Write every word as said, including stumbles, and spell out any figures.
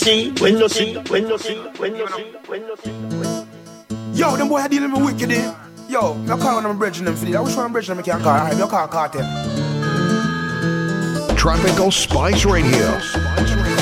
see, when you see, when you see, when you see, when you see. Yo, them boy are dealing with wicked, eh? Yo, I call one of my brethren them for this. I wish one of my brethren I can call. Alright, I call Cartel. Tropical Spice Radio.